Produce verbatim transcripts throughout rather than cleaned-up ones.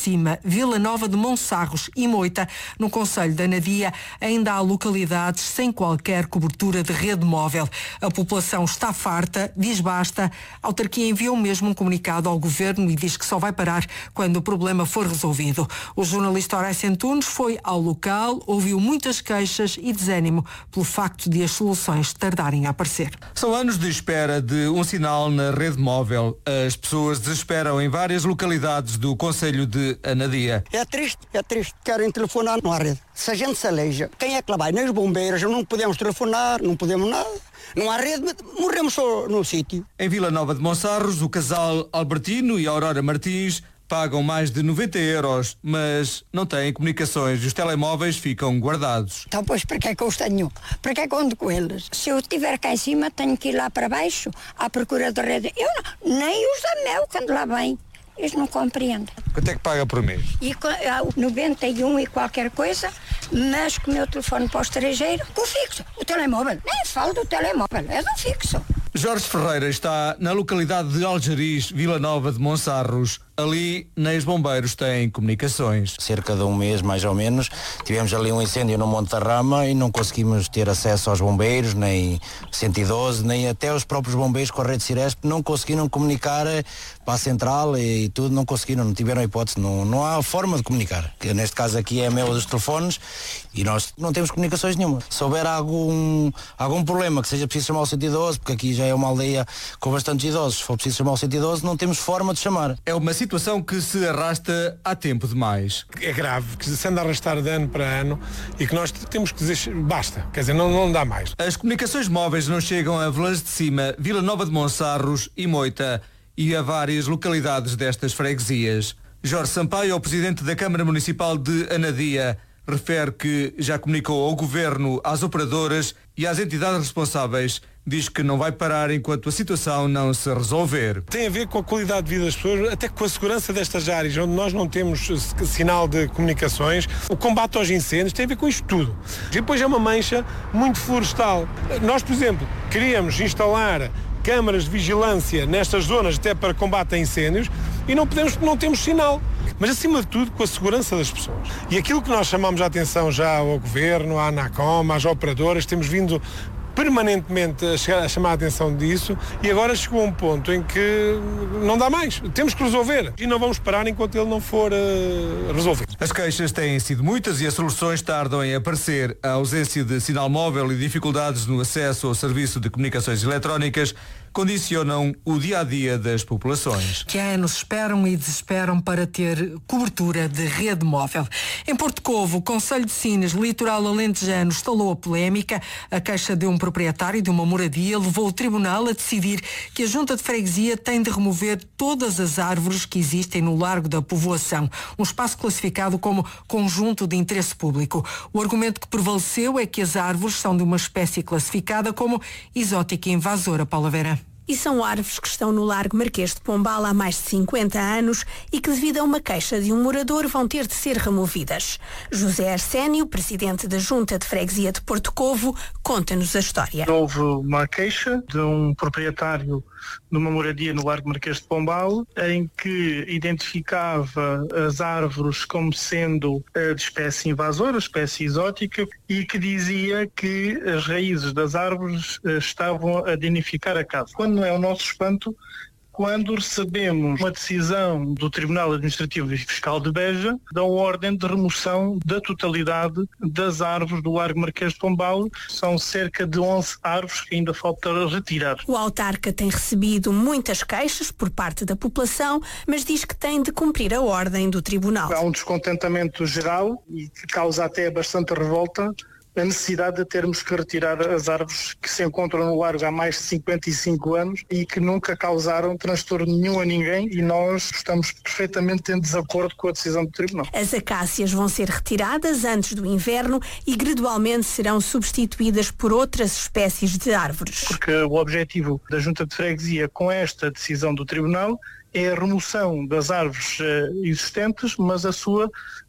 Cima, Vila Nova de Monsarros e Moita, no concelho da Anadia, ainda há localidades sem qualquer cobertura de rede móvel. A população está farta, diz basta. A autarquia enviou mesmo um comunicado ao governo e diz que só vai parar quando o problema for resolvido. O jornalista Horácio Antunes foi ao local, ouviu muitas queixas e desânimo pelo facto de as soluções tardarem a aparecer. São anos de espera de um sinal na rede móvel. As pessoas desesperam em várias localidades do concelho de Anadia. É triste, é triste. Querem telefonar, não há rede. Se a gente se aleija, quem é que lá vai? Nem os bombeiros, não podemos telefonar, não podemos nada. Não há rede, morremos só no sítio. Em Vila Nova de Monsarros, o casal Albertino e Aurora Martins pagam mais de noventa euros, mas não têm comunicações e os telemóveis ficam guardados. Então, pois, para que é que eu os tenho? Para que é que eu ando com eles? Se eu estiver cá em cima, tenho que ir lá para baixo, à procura da rede. Eu não, nem os da Mel, quando lá vem. Eles não compreendem. Quanto é que paga por mês? E noventa e um e qualquer coisa, mas com o meu telefone para o estrangeiro, com o fixo. O telemóvel, nem falo do telemóvel, é do fixo. Jorge Ferreira está na localidade de Algeriz, Vila Nova de Monsarros. Ali, nem os bombeiros têm comunicações. Cerca de um mês, mais ou menos, tivemos ali um incêndio no Monte da Rama e não conseguimos ter acesso aos bombeiros, nem cento e doze, nem até os próprios bombeiros com a rede Ciresp não conseguiram comunicar para a central e tudo, não conseguiram, não tiveram hipótese, não, não há forma de comunicar. Que neste caso aqui é meu dos telefones e nós não temos comunicações nenhuma. Se houver algum, algum problema que seja preciso chamar o cento e doze, porque aqui já é uma aldeia com bastantes idosos, se for preciso chamar o cento e doze, não temos forma de chamar. É uma situação que se arrasta há tempo demais. É grave, que se anda a arrastar de ano para ano e que nós temos que dizer, basta, quer dizer, não, não dá mais. As comunicações móveis não chegam a Velas de Cima, Vila Nova de Monsarros e Moita e a várias localidades destas freguesias. Jorge Sampaio, o presidente da Câmara Municipal de Anadia, refere que já comunicou ao Governo, às operadoras e às entidades responsáveis. Diz que não vai parar enquanto a situação não se resolver. Tem a ver com a qualidade de vida das pessoas, até com a segurança destas áreas, onde nós não temos sinal de comunicações. O combate aos incêndios tem a ver com isto tudo. E depois é uma mancha muito florestal. Nós, por exemplo, queríamos instalar câmaras de vigilância nestas zonas até para combate a incêndios e não podemos porque não temos sinal. Mas, acima de tudo, com a segurança das pessoas. E aquilo que nós chamamos a atenção já ao Governo, à ANACOM, às operadoras, temos vindo permanentemente a, chegar, a chamar a atenção disso e agora chegou a um ponto em que não dá mais. Temos que resolver e não vamos parar enquanto ele não for uh, resolvido. As queixas têm sido muitas e as soluções tardam em aparecer. A ausência de sinal móvel e dificuldades no acesso ao serviço de comunicações eletrónicas condicionam o dia-a-dia das populações. Que há anos esperam e desesperam para ter cobertura de rede móvel. Em Porto Covo, o Concelho de Sines, litoral alentejano, instalou a polémica. A queixa de um proprietário de uma moradia levou o tribunal a decidir que a Junta de Freguesia tem de remover todas as árvores que existem no Largo da Povoação, um espaço classificado como conjunto de interesse público. O argumento que prevaleceu é que as árvores são de uma espécie classificada como exótica e invasora. Paula Vera. E são árvores que estão no Largo Marquês de Pombal há mais de cinquenta anos e que, devido a uma queixa de um morador, vão ter de ser removidas. José Arsénio, presidente da Junta de Freguesia de Porto Covo, conta-nos a história. Houve uma queixa de um proprietário de uma moradia no Largo Marquês de Pombal, em que identificava as árvores como sendo de espécie invasora, espécie exótica, e que dizia que as raízes das árvores estavam a danificar a casa. Quando não é o nosso espanto, quando recebemos uma decisão do Tribunal Administrativo e Fiscal de Beja, da ordem de remoção da totalidade das árvores do Largo Marquês de Pombal. São cerca de onze árvores que ainda falta retirar. O autarca tem recebido muitas queixas por parte da população, mas diz que tem de cumprir a ordem do Tribunal. Há um descontentamento geral e que causa até bastante revolta a necessidade de termos que retirar as árvores que se encontram no largo há mais de cinquenta e cinco anos e que nunca causaram transtorno nenhum a ninguém, e nós estamos perfeitamente em desacordo com a decisão do Tribunal. As acácias vão ser retiradas antes do inverno e gradualmente serão substituídas por outras espécies de árvores. Porque o objetivo da Junta de Freguesia com esta decisão do Tribunal é a remoção das árvores uh, existentes, mas a sua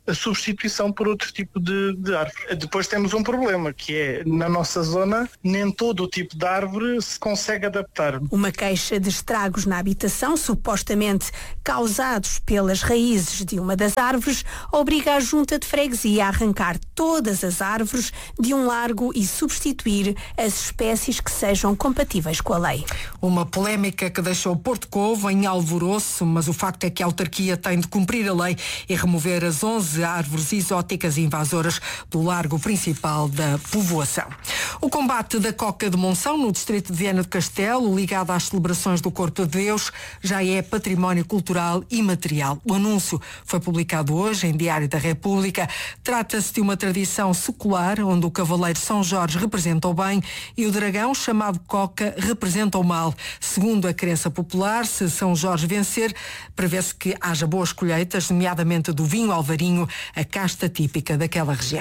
a substituição por outro tipo de, de árvore. Depois temos um problema, que é, na nossa zona, nem todo o tipo de árvore se consegue adaptar. Uma queixa de estragos na habitação, supostamente causados pelas raízes de uma das árvores, obriga a Junta de Freguesia a arrancar todas as árvores de um largo e substituir as espécies que sejam compatíveis com a lei. Uma polémica que deixou Porto Covo em alvoroço, mas o facto é que a autarquia tem de cumprir a lei e remover as onze árvores exóticas e invasoras do largo principal da povoação. O combate da coca de Monção, no distrito de Viana do Castelo, ligado às celebrações do Corpo de Deus, já é património cultural imaterial. O anúncio foi publicado hoje em Diário da República. Trata-se de uma tradição secular, onde o cavaleiro São Jorge representa o bem e o dragão, chamado Coca, representa o mal. Segundo a crença popular, se São Jorge vencer, prevê-se que haja boas colheitas, nomeadamente do vinho alvarinho, a casta típica daquela região.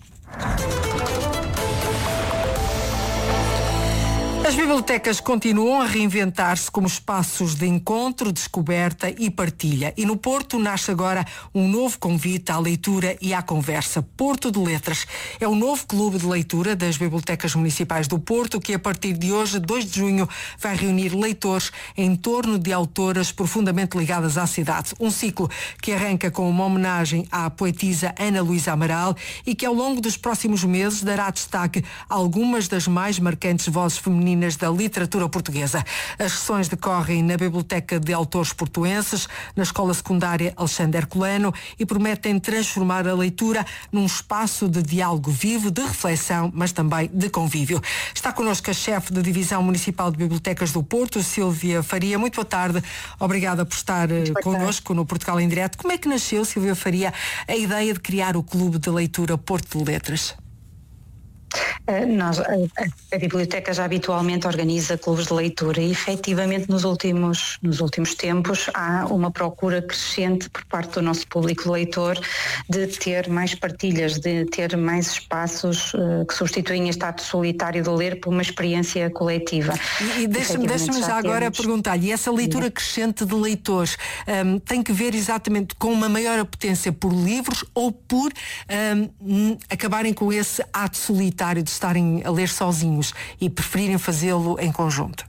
As bibliotecas continuam a reinventar-se como espaços de encontro, descoberta e partilha. E no Porto nasce agora um novo convite à leitura e à conversa. Porto de Letras é o novo clube de leitura das bibliotecas municipais do Porto, que a partir de hoje, dois de junho, vai reunir leitores em torno de autoras profundamente ligadas à cidade. Um ciclo que arranca com uma homenagem à poetisa Ana Luísa Amaral e que ao longo dos próximos meses dará destaque a algumas das mais marcantes vozes femininas da literatura portuguesa. As sessões decorrem na Biblioteca de Autores Portuenses, na Escola Secundária Alexandre Herculano e prometem transformar a leitura num espaço de diálogo vivo, de reflexão, mas também de convívio. Está connosco a chefe da Divisão Municipal de Bibliotecas do Porto, Sílvia Faria. Muito boa tarde. Obrigada por estar connosco no Portugal em Direto. Como é que nasceu, Sílvia Faria, a ideia de criar o Clube de Leitura Porto de Letras? Uh, nós, a, a, a biblioteca já habitualmente organiza clubes de leitura e efetivamente nos últimos, nos últimos tempos há uma procura crescente por parte do nosso público leitor de ter mais partilhas, de ter mais espaços uh, que substituem este ato solitário de ler por uma experiência coletiva. E, e deixa-me, deixa-me já, já agora temos... perguntar-lhe, essa leitura crescente de leitores um, tem que ver exatamente com uma maior apetência por livros ou por um, acabarem com esse ato solitário de estarem a ler sozinhos e preferirem fazê-lo em conjunto?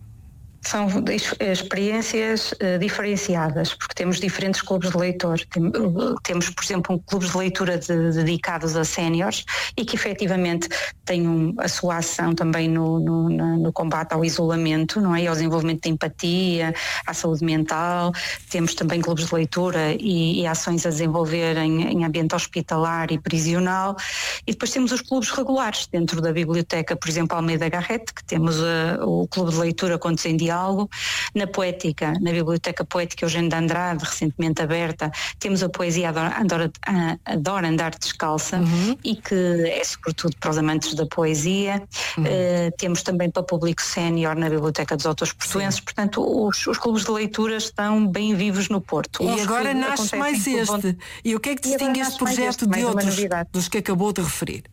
São experiências uh, diferenciadas, porque temos diferentes clubes de leitor. Tem, uh, temos, por exemplo, um clube de leitura de, dedicados a séniores e que efetivamente tem um, a sua ação também no, no, no, no combate ao isolamento, não é? E ao desenvolvimento de empatia, à saúde mental. Temos também clubes de leitura e, e ações a desenvolver em, em ambiente hospitalar e prisional. E depois temos os clubes regulares dentro da biblioteca, por exemplo, Almeida Garrett, que temos uh, o clube de leitura Contos em Diálogo. Na poética, na Biblioteca Poética Eugênio de Andrade, recentemente aberta, temos a poesia Adora, Adora, Adora Andar Descalça, uhum. e que é sobretudo para os amantes da poesia. Uhum. Uh, temos também para público sénior na Biblioteca dos Autores Portuenses. Sim. Portanto, os, os clubes de leitura estão bem vivos no Porto. E Uns agora nasce mais este. E o que é que distingue este projeto de outros dos que acabou de referir?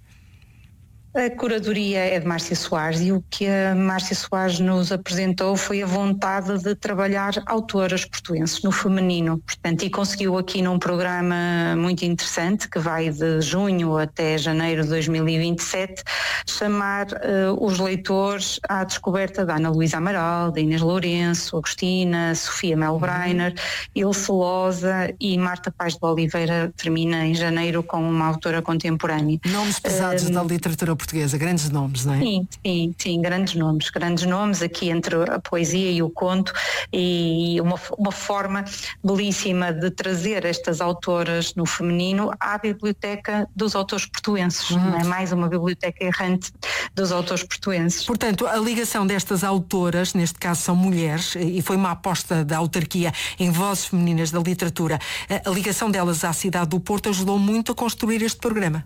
A curadoria é de Márcia Soares e o que a Márcia Soares nos apresentou foi a vontade de trabalhar autoras portuenses no feminino, portanto, e conseguiu aqui num programa muito interessante que vai de junho até janeiro de dois mil e vinte e sete chamar uh, os leitores à descoberta da Ana Luísa Amaral, da Inês Lourenço, Agostina, Sofia Mel Breiner, Ilse Loza e Marta Paz de Oliveira. Termina em janeiro com uma autora contemporânea. Nomes pesados um, da literatura portuguesa, grandes nomes, não é? Sim, sim, sim, grandes nomes, grandes nomes aqui entre a poesia e o conto e uma, uma forma belíssima de trazer estas autoras no feminino à biblioteca dos autores portuenses, uhum. não é? Mais uma biblioteca errante dos autores portuenses. Portanto, a ligação destas autoras, neste caso são mulheres, e foi uma aposta da autarquia em vozes femininas da literatura, a ligação delas à cidade do Porto ajudou muito a construir este programa.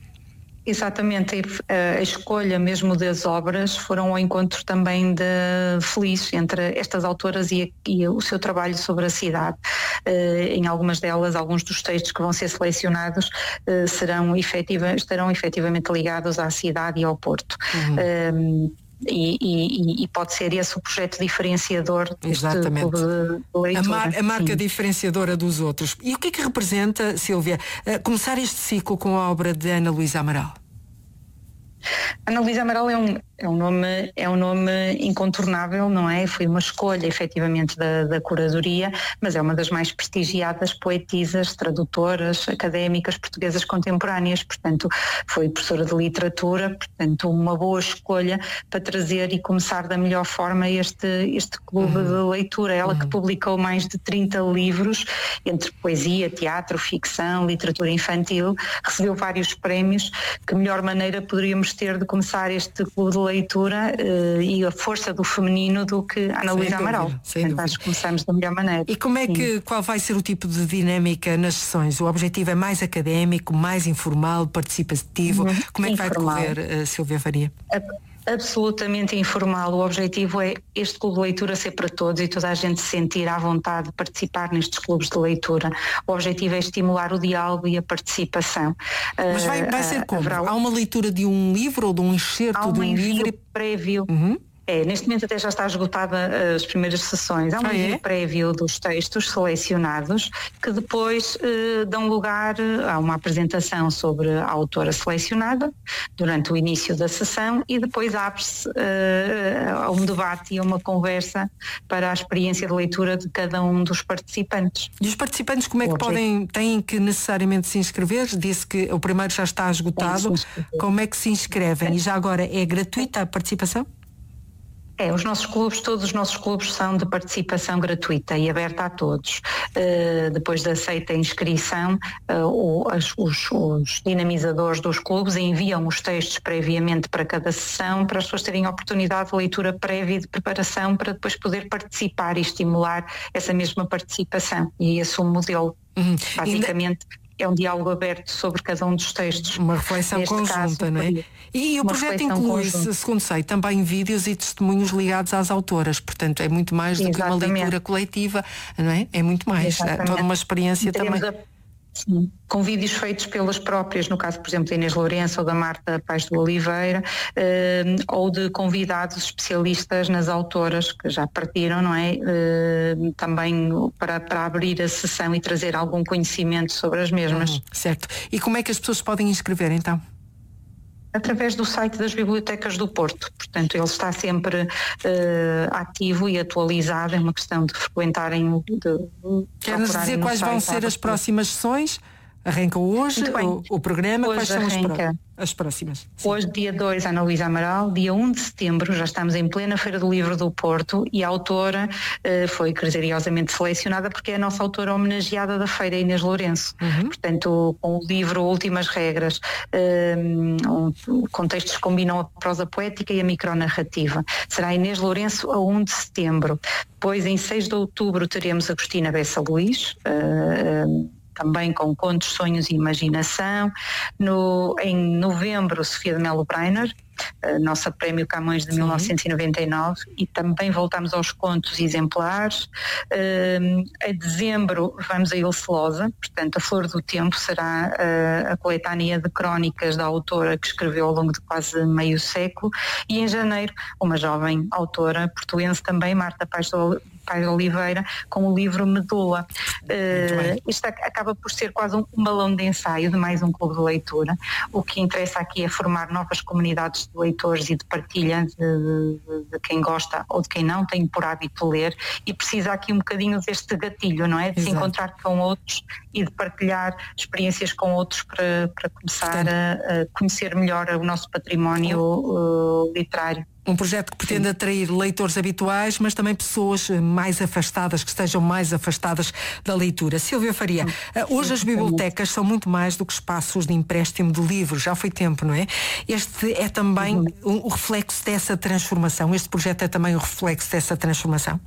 Exatamente, a escolha mesmo das obras foram ao encontro também de feliz entre estas autoras e, e o seu trabalho sobre a cidade. Uh, em algumas delas, alguns dos textos que vão ser selecionados uh, serão efetiva, estarão efetivamente ligados à cidade e ao Porto. Uhum. Uh, e, e, e pode ser esse o projeto diferenciador deste Exatamente. clube de leitura. A, mar, a marca Sim. diferenciadora dos outros. E o que é que representa, Sílvia, começar este ciclo com a obra de Ana Luísa Amaral? Ana Luísa Amaral é um, é, um nome, é um nome incontornável, não é? Foi uma escolha, efetivamente, da, da curadoria, mas é uma das mais prestigiadas poetisas, tradutoras, académicas portuguesas contemporâneas, portanto, foi professora de literatura, portanto, uma boa escolha para trazer e começar da melhor forma este, este clube uhum. de leitura. Ela uhum. que publicou mais de trinta livros, entre poesia, teatro, ficção, literatura infantil, recebeu vários prémios. Que melhor maneira poderíamos ter de começar este clube de leitura uh, e a força do feminino do que Ana Luísa Amaral. Portanto, acho que começamos da melhor maneira. E como é Sim. que, qual vai ser o tipo de dinâmica nas sessões? O objetivo é mais académico, mais informal, participativo? Uhum. Como é que informal. vai decorrer, uh, Sílvia Faria? A absolutamente informal. O objetivo é este clube de leitura ser para todos e toda a gente se sentir à vontade de participar nestes clubes de leitura. O objetivo é estimular o diálogo e a participação. Mas vai, vai ser como? Haverá... Há uma leitura de um livro ou de um excerto de um livro? Prévio. Uhum. É, neste momento até já está esgotada as primeiras sessões. Há um ah, envio é? prévio dos textos selecionados que depois eh, dão lugar a uma apresentação sobre a autora selecionada durante o início da sessão e depois abre-se eh, a um debate e a uma conversa para a experiência de leitura de cada um dos participantes. E os participantes como é que podem, têm que necessariamente se inscrever? Disse que o primeiro já está esgotado. Como é que se inscrevem? E já agora é gratuita a participação? É, os nossos clubes, todos os nossos clubes são de participação gratuita e aberta a todos. Uh, depois da aceita inscrição, uh, o, as, os, os dinamizadores dos clubes enviam os textos previamente para cada sessão, para as pessoas terem a oportunidade de leitura prévia e de preparação para depois poder participar e estimular essa mesma participação. E esse é o modelo, uhum. basicamente. Ainda... É um diálogo aberto sobre cada um dos textos. Uma reflexão Neste conjunta, caso, não é? E o projeto inclui, segundo sei, também vídeos e testemunhos ligados às autoras. Portanto, é muito mais do Exatamente. que uma leitura coletiva, não é? É muito mais. Exatamente. É toda uma experiência Teremos também. A... Sim, com vídeos feitos pelas próprias, no caso, por exemplo, da Inês Lourenço ou da Marta Paz do Oliveira, eh, ou de convidados especialistas nas autoras que já partiram, não é? Eh, também para, para abrir a sessão e trazer algum conhecimento sobre as mesmas. Hum, certo. E como é que as pessoas podem inscrever, então? Através do site das Bibliotecas do Porto. Portanto, ele está sempre uh, ativo e atualizado. É uma questão de frequentarem. Quer-nos dizer quais vão ser as próximas sessões? Arranca hoje o, o programa? Hoje quais são arranca. as próximas? Sim. Hoje, dia dois, Ana Luísa Amaral. Dia um de setembro, já estamos em plena Feira do Livro do Porto e a autora uh, foi criteriosamente selecionada porque é a nossa autora homenageada da feira, Inês Lourenço. Uhum. Portanto, com o livro Últimas Regras, um, com textos que combinam a prosa poética e a micronarrativa. Será Inês Lourenço a um de setembro. Depois, em seis de outubro, teremos Agostina Bessa Luís, uh, também com contos, sonhos e imaginação. No, em novembro, Sofia de Melo Breiner, nossa Prémio Camões de Sim. mil novecentos e noventa e nove, e também voltamos aos contos exemplares. Uh, em dezembro vamos a Ilse Losa, portanto a Flor do Tempo será uh, a coletânea de crónicas da autora que escreveu ao longo de quase meio século, e em janeiro uma jovem autora portuense também, Marta Paz do Pai de Oliveira, com o livro Medula. Uh, isto acaba por ser quase um, um balão de ensaio de mais um clube de leitura. O que interessa aqui é formar novas comunidades de leitores e de partilha de, de, de quem gosta ou de quem não tem por hábito ler, e precisa aqui um bocadinho deste gatilho, não é? De Exato. se encontrar com outros e de partilhar experiências com outros para, para começar a, a conhecer melhor o nosso património uh, literário. Um projeto que pretende Sim. atrair leitores habituais, mas também pessoas mais afastadas, que estejam mais afastadas da leitura. Sílvia Faria, hoje as bibliotecas são muito mais do que espaços de empréstimo de livros, já foi tempo, não é? Este é também uhum. o reflexo dessa transformação, este projeto é também o reflexo dessa transformação?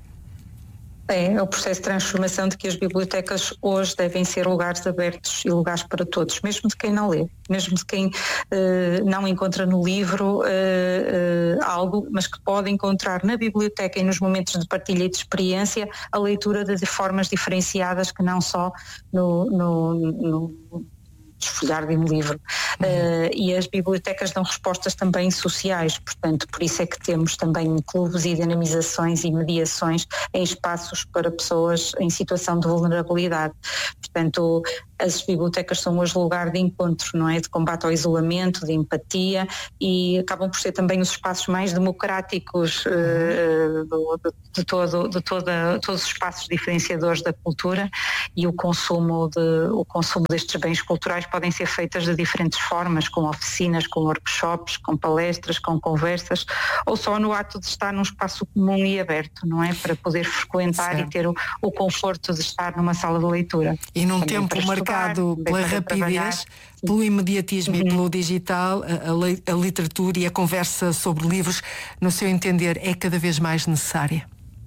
É, é o processo de transformação de que as bibliotecas hoje devem ser lugares abertos e lugares para todos, mesmo de quem não lê, mesmo de quem uh, não encontra no livro uh, uh, algo, mas que pode encontrar na biblioteca e nos momentos de partilha e de experiência a leitura de formas diferenciadas que não só no, no, no desfolhar de um livro. uh, e as bibliotecas dão respostas também sociais, portanto, por isso é que temos também clubes e dinamizações e mediações em espaços para pessoas em situação de vulnerabilidade. Portanto, as bibliotecas são hoje lugar de encontro, não é? De combate ao isolamento, de empatia, e acabam por ser também os espaços mais democráticos uh, do, de, de, todo, de toda, todos os espaços diferenciadores da cultura, e o consumo, de, o consumo destes bens culturais podem ser feitas de diferentes formas, com oficinas, com workshops, com palestras, com conversas, ou só no ato de estar num espaço comum e aberto, não é? Para poder frequentar certo. E ter o, o conforto de estar numa sala de leitura. E num também tempo marcado pela rapidez, pelo imediatismo uhum. e pelo digital, a, a, a literatura e a conversa sobre livros, no seu entender, é cada vez mais necessária?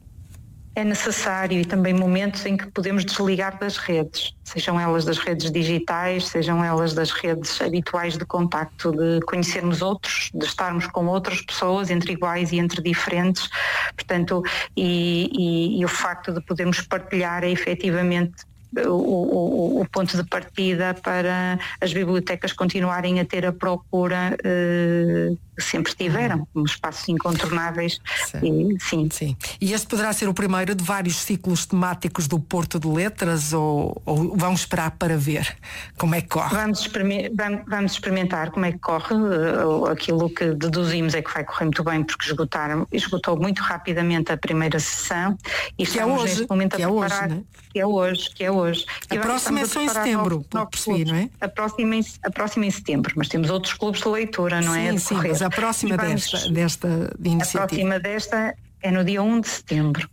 É necessário, e também momentos em que podemos desligar das redes, sejam elas das redes digitais, sejam elas das redes habituais de contacto, de conhecermos outros, de estarmos com outras pessoas, entre iguais e entre diferentes, portanto, e, e, e o facto de podermos partilhar é efetivamente O, o, o ponto de partida para as bibliotecas continuarem a ter a procura eh, que sempre tiveram, como espaços incontornáveis. E, sim. Sim. E este poderá ser o primeiro de vários ciclos temáticos do Porto de Letras, ou, ou vamos esperar para ver como é que corre? Vamos, experim- vamos experimentar como é que corre. Uh, aquilo que deduzimos é que vai correr muito bem, porque esgotaram, esgotou muito rapidamente a primeira sessão, e que é hoje, neste momento que a é preparar, hoje, né? que é hoje, que é hoje. A próxima é só em setembro, pelo que percebi, não é? A próxima, em, a próxima em setembro, mas temos outros clubes de leitura, não sim, é? Sim, mas a próxima vamos, desta, desta iniciativa. A próxima desta é no dia um de setembro,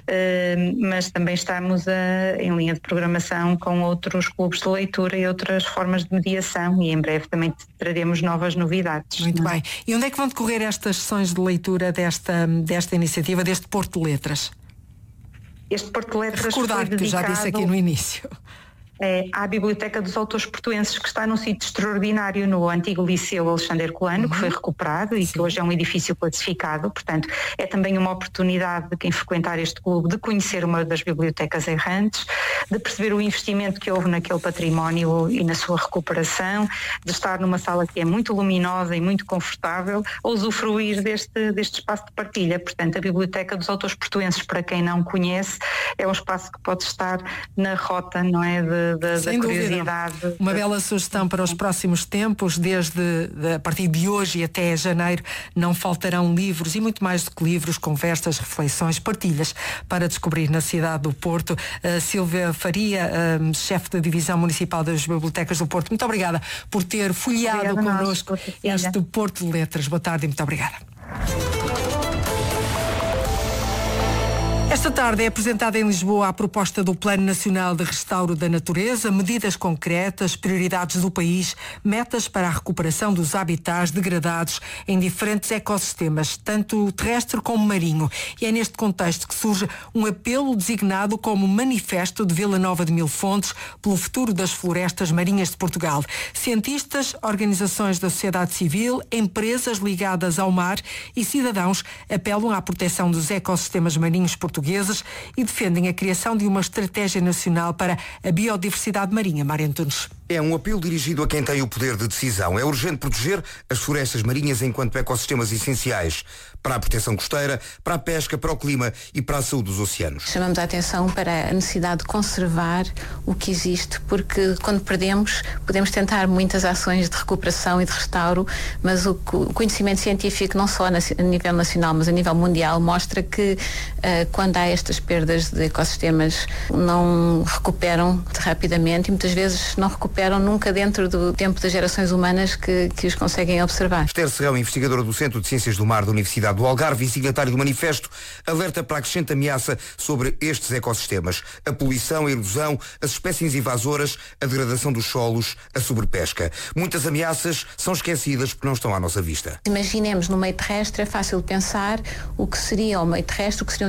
uh, mas também estamos a, em linha de programação com outros clubes de leitura e outras formas de mediação, e em breve também traremos novas novidades. Muito bem. E onde é que vão decorrer estas sessões de leitura desta, desta iniciativa, deste Porto de Letras? Este Porto de Letras Recordar foi dedicado, que já disse aqui no início. É, à Biblioteca dos Autores Portuenses, que está num sítio extraordinário no antigo Liceu Alexandre Herculano, uhum. que foi recuperado e Sim. que hoje é um edifício classificado. Portanto, é também uma oportunidade de quem frequentar este clube de conhecer uma das bibliotecas errantes, de perceber o investimento que houve naquele património e na sua recuperação, de estar numa sala que é muito luminosa e muito confortável, ou usufruir deste, deste espaço de partilha. Portanto, a Biblioteca dos Autores Portuenses, para quem não conhece, é um espaço que pode estar na rota, não é, de Da, Sem da dúvida. curiosidade. Uma bela sugestão para os próximos tempos, desde de, a partir de hoje e até janeiro, não faltarão livros, e muito mais do que livros, conversas, reflexões, partilhas para descobrir na cidade do Porto. Uh, Silvia Faria, uh, chefe da Divisão Municipal das Bibliotecas do Porto, muito obrigada por ter folheado connosco este Porto de Letras. Boa tarde e muito obrigada. Esta tarde é apresentada em Lisboa a proposta do Plano Nacional de Restauro da Natureza, medidas concretas, prioridades do país, metas para a recuperação dos habitats degradados em diferentes ecossistemas, tanto terrestre como marinho. E é neste contexto que surge um apelo designado como Manifesto de Vila Nova de Mil Fontes pelo futuro das florestas marinhas de Portugal. Cientistas, organizações da sociedade civil, empresas ligadas ao mar e cidadãos apelam à proteção dos ecossistemas marinhos portugueses e defendem a criação de uma estratégia nacional para a biodiversidade marinha. Mário Antunes. É um apelo dirigido a quem tem o poder de decisão. É urgente proteger as florestas marinhas enquanto ecossistemas essenciais para a proteção costeira, para a pesca, para o clima e para a saúde dos oceanos. Chamamos a atenção para a necessidade de conservar o que existe, porque quando perdemos, podemos tentar muitas ações de recuperação e de restauro, mas o conhecimento científico, não só a nível nacional, mas a nível mundial, mostra que uh, quando há estas perdas de ecossistemas, não recuperam rapidamente e muitas vezes não recuperam nunca dentro do tempo das gerações humanas que, que os conseguem observar. Esther Serrão, investigadora do Centro de Ciências do Mar da Universidade do Algarve e signatário do manifesto, alerta para a crescente ameaça sobre estes ecossistemas: a poluição, a erosão, as espécies invasoras, a degradação dos solos, a sobrepesca. Muitas ameaças são esquecidas porque não estão à nossa vista. Imaginemos no meio terrestre, é fácil pensar o que seria o meio terrestre, o que seriam os ecossistemas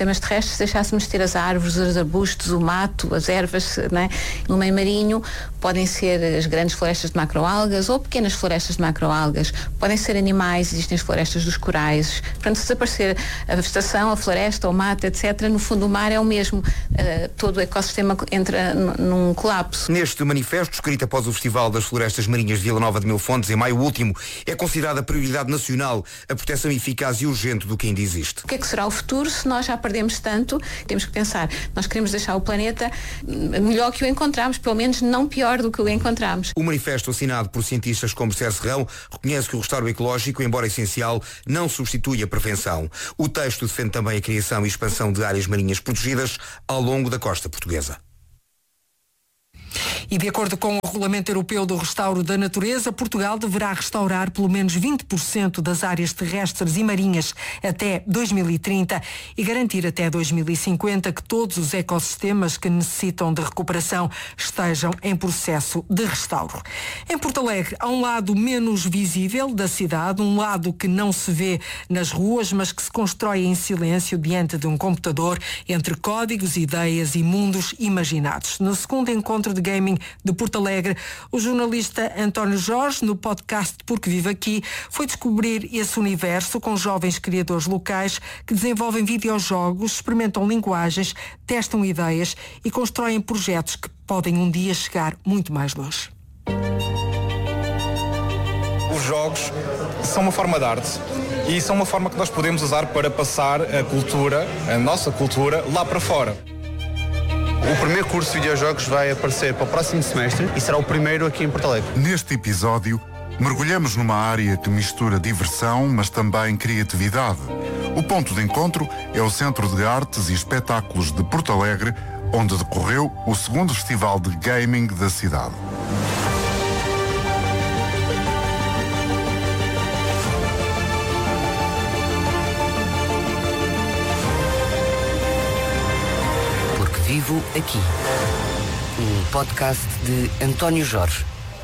ecossistemas terrestres, deixássemos de ter as árvores, os arbustos, o mato, as ervas, não é? No meio marinho podem ser as grandes florestas de macroalgas ou pequenas florestas de macroalgas, podem ser animais, existem as florestas dos corais. Portanto, se desaparecer a vegetação, a floresta, o mato, etcétera, no fundo do mar é o mesmo. Uh, todo o ecossistema entra n- num colapso. Neste manifesto, escrito após o Festival das Florestas Marinhas de Vila Nova de Mil Fontes, em maio último, é considerada prioridade nacional a proteção eficaz e urgente do que ainda existe. O que é que será o futuro se nós já perdemos tanto? Temos que pensar, nós queremos deixar o planeta melhor que o encontramos, pelo menos não pior do que o encontramos. O manifesto assinado por cientistas como Sérgio Serrão reconhece que o restauro ecológico, embora essencial, não substitui a prevenção. O texto defende também a criação e expansão de áreas marinhas protegidas ao longo da costa portuguesa. E de acordo com o Regulamento Europeu do Restauro da Natureza, Portugal deverá restaurar pelo menos vinte por cento das áreas terrestres e marinhas até dois mil e trinta e garantir até dois mil e cinquenta que todos os ecossistemas que necessitam de recuperação estejam em processo de restauro. Em Porto Alegre, há um lado menos visível da cidade, um lado que não se vê nas ruas, mas que se constrói em silêncio diante de um computador, entre códigos, ideias e mundos imaginados. No segundo encontro de gaming de Porto Alegre, o jornalista António Jorge, no podcast Porque Vive Aqui, foi descobrir esse universo com jovens criadores locais que desenvolvem videojogos, experimentam linguagens, testam ideias e constroem projetos que podem um dia chegar muito mais longe. Os jogos são uma forma de arte e são uma forma que nós podemos usar para passar a cultura, a nossa cultura, lá para fora. O primeiro curso de videojogos vai aparecer para o próximo semestre e será o primeiro aqui em Porto Alegre. Neste episódio, mergulhamos numa área que mistura diversão, mas também criatividade. O ponto de encontro é o Centro de Artes e Espetáculos de Porto Alegre, onde decorreu o segundo festival de gaming da cidade. Vivo Aqui, um podcast de António Jorge.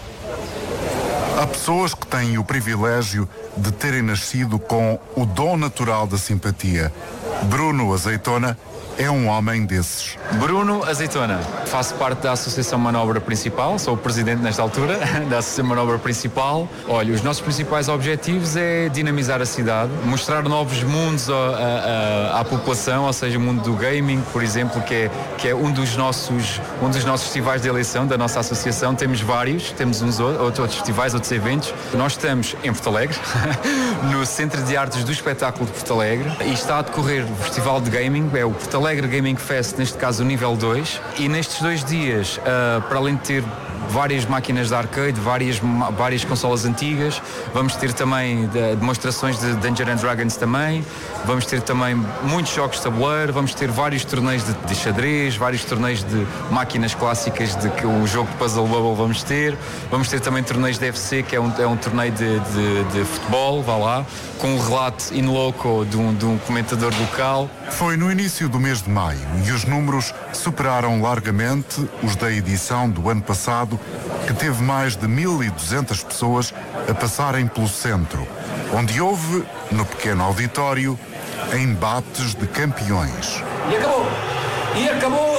Há pessoas que têm o privilégio de terem nascido com o dom natural da simpatia. Bruno Azeitona é um homem desses. Bruno Azeitona, faço parte da Associação Manobra Principal, sou o presidente nesta altura da Associação Manobra Principal. Olha, os nossos principais objetivos é dinamizar a cidade, mostrar novos mundos à, à, à população, ou seja, o mundo do gaming, por exemplo, que é, que é um, dos nossos, um dos nossos festivais de eleição da nossa associação. Temos vários, temos uns outros, outros festivais, outros eventos. Nós estamos em Porto Alegre, no Centro de Artes do Espetáculo de Porto Alegre, e está a decorrer o Festival de Gaming, é o Porto Alegre Gaming Fest, neste caso o nível dois, e nestes dois dias, uh, para além de ter várias máquinas de arcade, várias, várias consolas antigas, vamos ter também de, demonstrações de Dungeons and Dragons também, vamos ter também muitos jogos de tabuleiro, vamos ter vários torneios de, de xadrez, vários torneios de máquinas clássicas, de que o jogo de Puzzle Bubble vamos ter, vamos ter também torneios de U F C, que é um, é um torneio de, de, de futebol, vá lá, com um relato in loco de um, de um comentador local. Foi no início do mês de maio e os números superaram largamente os da edição do ano passado, que teve mais de mil e duzentas pessoas a passarem pelo centro, onde houve, no pequeno auditório, embates de campeões. E acabou! E acabou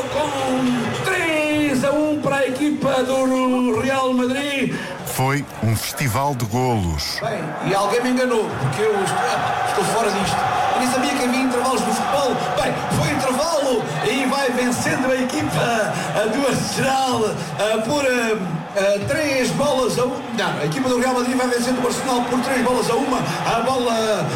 com três a um para a equipa do Real Madrid. Foi um festival de golos. Bem, e alguém me enganou, porque eu estou, estou fora disto. Eu nem sabia que havia intervalos no futebol. Bem, foi intervalo e vai vencendo a equipa do Arsenal por uh, três bolas a uma. Não, a equipa do Real Madrid vai vencendo o Arsenal por três bolas a uma. A bola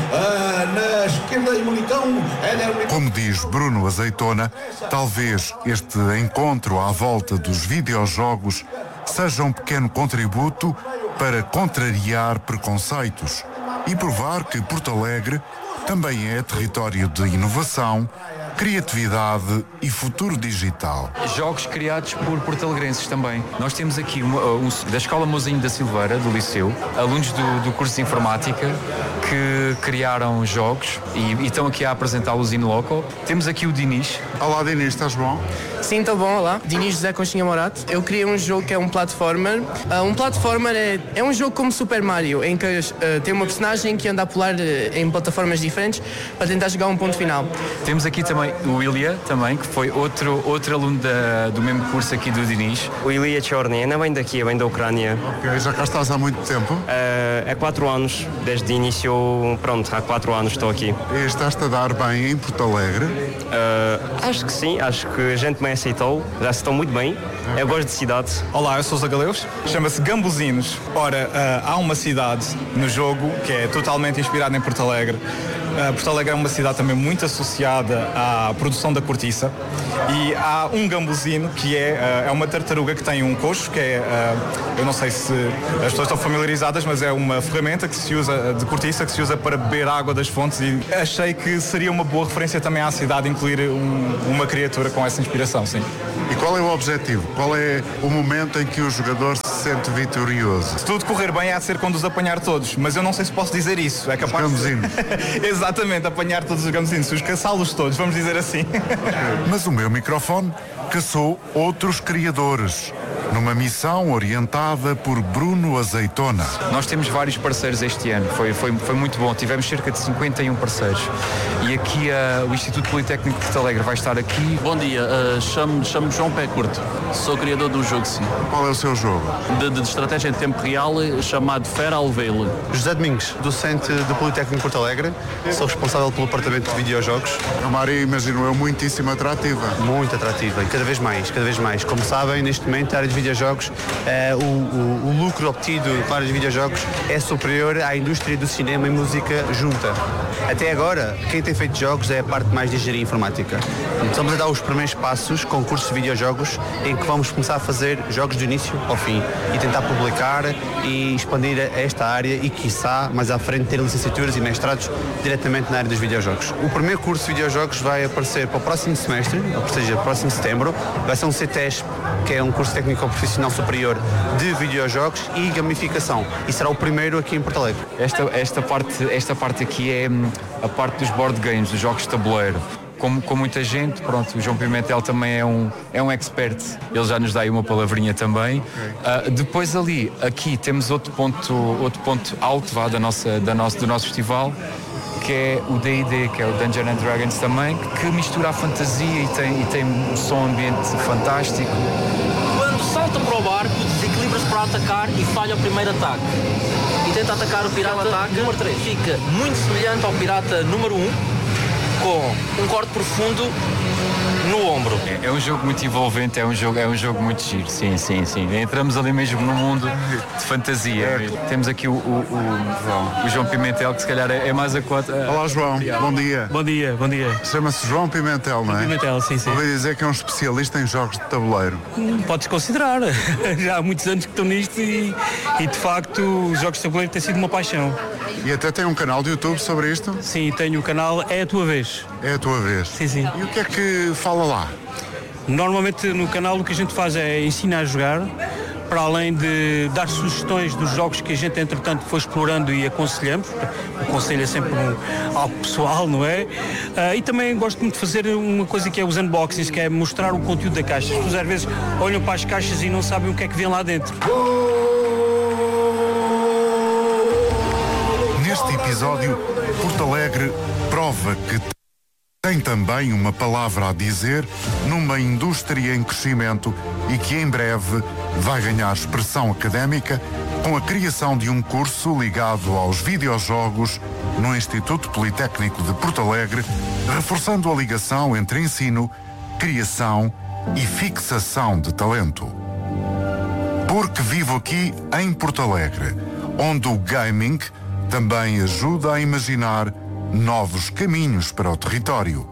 uh, na esquerda e Militão. É Como diz Bruno Azeitona, talvez este encontro à volta dos videojogos seja um pequeno contributo para contrariar preconceitos e provar que Porto Alegre também é território de inovação, criatividade e futuro digital. Jogos criados por porto-alegrenses também. Nós temos aqui um, um, da Escola Mozinho da Silveira, do Liceu, alunos do, do curso de Informática que criaram jogos e, e estão aqui a apresentá-los in loco. Temos aqui o Dinis. Olá Dinis, estás bom? Sim, estou bom, olá. Dinis José Conchinha Morato. Eu criei um jogo que é um platformer. Uh, um platformer é, é um jogo como Super Mario, em que uh, tem uma personagem que anda a pular uh, em plataformas diferentes para tentar chegar a um ponto final. Temos aqui também também o Ilya, também, que foi outro, outro aluno da, do mesmo curso aqui do Diniz. O Ilya Chorny, não vem daqui, vem da Ucrânia. Ok, já cá estás há muito tempo? Uh, há quatro anos, desde o início, pronto, há quatro anos estou aqui. E estás-te a dar bem em Porto Alegre? Uh, acho que sim, acho que a gente me aceitou, já estou muito bem, okay. Eu gosto de cidade. Olá, eu sou Zagaleus, chama-se Gambuzinos. Ora, uh, há uma cidade no jogo que é totalmente inspirada em Porto Alegre. Uh, Porto Alegre é uma cidade também muito associada à produção da cortiça e há um gambuzino que é, uh, é uma tartaruga que tem um coxo, que é, uh, eu não sei se as pessoas estão familiarizadas, mas é uma ferramenta que se usa de cortiça, que se usa para beber água das fontes, e achei que seria uma boa referência também à cidade incluir um, uma criatura com essa inspiração, sim. E qual é o objetivo? Qual é o momento em que o jogador se sente vitorioso? Se tudo correr bem, há de ser quando os apanhar todos, mas eu não sei se posso dizer isso. É capaz os gambuzinos. De... Exatamente, apanhar todos os gambuzinos, se os caçá-los todos, vamos dizer assim. Mas o meu microfone caçou outros criadores, numa missão orientada por Bruno Azeitona. Nós temos vários parceiros este ano, foi, foi, foi muito bom, tivemos cerca de cinquenta e um parceiros. E aqui uh, o Instituto Politécnico de Porto Alegre vai estar aqui. Bom dia, uh, chamo-me chamo João Pé Curto, sou criador do jogo, sim. Qual é o seu jogo? De, de estratégia em tempo real, chamado Fera Alveile. José Domingos, docente do Politécnico de Porto Alegre, sou responsável pelo departamento de videojogos. É uma área, imagino eu, muitíssimo atrativa. Muito atrativa, e cada vez mais, cada vez mais. Como sabem, neste momento a área de videojogos, eh, o, o, o lucro obtido com a área de videojogos é superior à indústria do cinema e música junta. Até agora, quem tem feito jogos é a parte mais de engenharia informática. Estamos a dar os primeiros passos com cursos de videojogos em que vamos começar a fazer jogos do início ao fim e tentar publicar e expandir esta área e, quiçá, mais à frente, ter licenciaturas e mestrados diretamente na área dos videojogos. O primeiro curso de videojogos vai aparecer para o próximo semestre, ou seja, próximo setembro. Vai ser um C T E S P, que é um curso técnico profissional superior de videojogos e gamificação. E será o primeiro aqui em Porto Alegre. Esta, esta, parte, esta parte aqui é a parte dos board games, dos jogos de tabuleiro. Com, com muita gente, pronto, o João Pimentel também é um, é um expert, ele já nos dá aí uma palavrinha também. Okay. Uh, depois ali, aqui temos outro ponto, outro ponto alto vá, da nossa, da nossa, do nosso festival, que é o D e D, que é o Dungeons and Dragons também, que mistura a fantasia e tem, e tem um som ambiente fantástico. Quando salta para o barco, desequilibra-se para atacar e falha o primeiro ataque. E tenta atacar o pirata ataque, número três. Fica muito semelhante ao pirata número um, com um corte profundo no ombro. É, é um jogo muito envolvente, é um jogo, é um jogo muito giro, sim, sim, sim. Entramos ali mesmo no mundo de fantasia. É. Temos aqui o, o, o, o João Pimentel, que se calhar é, é mais a quatro. Olá, João, bom dia. Bom dia, bom dia. Chama-se João Pimentel, não é? Pimentel, sim, sim. Ouvi dizer que é um especialista em jogos de tabuleiro. Hum, podes considerar. Já há muitos anos que estou nisto e, e de facto os jogos de tabuleiro têm sido uma paixão. E até tem um canal de YouTube sobre isto? Sim, tenho o canal É a Tua Vez. É a Tua Vez? Sim, sim. E o que é que fala lá? Normalmente no canal o que a gente faz é ensinar a jogar, para além de dar sugestões dos jogos que a gente entretanto foi explorando e aconselhamos. O conselho é sempre um, algo pessoal, não é? Uh, e também gosto muito de fazer uma coisa que é os unboxings, que é mostrar o conteúdo da caixa. As pessoas às vezes olham para as caixas e não sabem o que é que vem lá dentro. Neste episódio, Porto Alegre prova que tem também uma palavra a dizer numa indústria em crescimento e que em breve vai ganhar expressão académica com a criação de um curso ligado aos videojogos no Instituto Politécnico de Porto Alegre, reforçando a ligação entre ensino, criação e fixação de talento. Porque vivo aqui em Porto Alegre, onde o gaming também ajuda a imaginar novos caminhos para o território.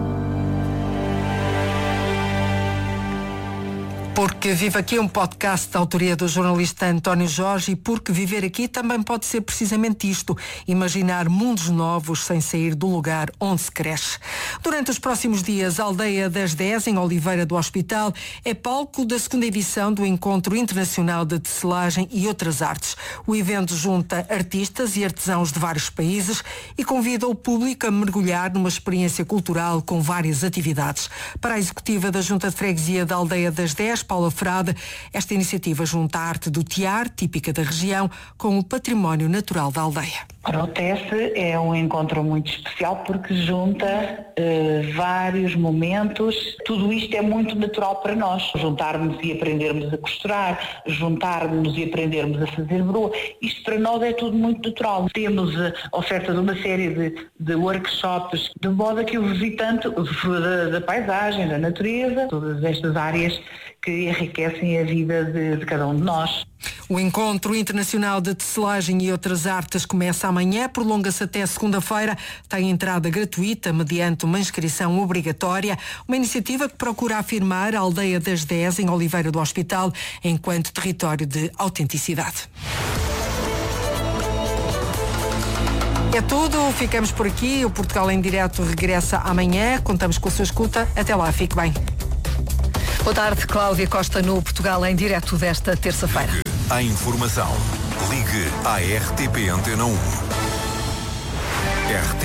Porque Vive Aqui é um podcast da autoria do jornalista António Jorge e porque viver aqui também pode ser precisamente isto, imaginar mundos novos sem sair do lugar onde se cresce. Durante os próximos dias, a Aldeia das dez, em Oliveira do Hospital, é palco da segunda edição do Encontro Internacional de Tecelagem e Outras Artes. O evento junta artistas e artesãos de vários países e convida o público a mergulhar numa experiência cultural com várias atividades. Para a executiva da Junta de Freguesia da Aldeia das dez, Paula Frade. Esta iniciativa junta a arte do tear, típica da região, com o património natural da aldeia. Ora, o Tece é um encontro muito especial porque junta uh, vários momentos. Tudo isto é muito natural para nós. Juntarmos e aprendermos a costurar, juntarmos e aprendermos a fazer broa. Isto para nós é tudo muito natural. Temos a oferta de uma série de, de workshops, de modo a que o visitante usufrua da, da paisagem, da natureza, todas estas áreas que enriquecem a vida de, de cada um de nós. O Encontro Internacional de Tecelagem e Outras Artes começa amanhã, prolonga-se até segunda-feira, tem entrada gratuita mediante uma inscrição obrigatória, uma iniciativa que procura afirmar a Aldeia das dez, em Oliveira do Hospital, enquanto território de autenticidade. É tudo, ficamos por aqui, o Portugal em Direto regressa amanhã, contamos com a sua escuta, até lá, fique bem. Boa tarde, Cláudia Costa no Portugal em Direto desta terça-feira. A informação. Ligue à R T P Antena um. R T